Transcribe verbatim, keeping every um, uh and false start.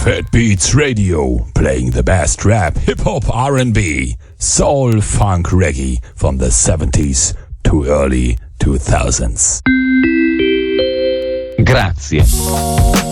Fat Beats Radio, playing the best rap, hip-hop, R and B, soul, funk, reggae from the seventies to early two thousands. Grazie.